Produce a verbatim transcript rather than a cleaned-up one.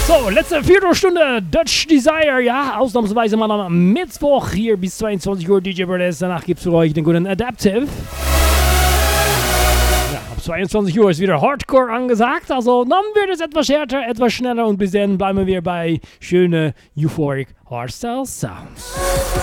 So, letzte Viertelstunde Dutch Desire, ja, ausnahmsweise mal am Mittwoch hier bis zweiundzwanzig Uhr D J Brothers. Danach gibt es für euch den guten Adaptive. Ja, ab zweiundzwanzig Uhr ist wieder Hardcore angesagt, also dann wird es etwas härter, etwas schneller und bis dann bleiben wir bei schöne Euphoric Hardstyle Sounds.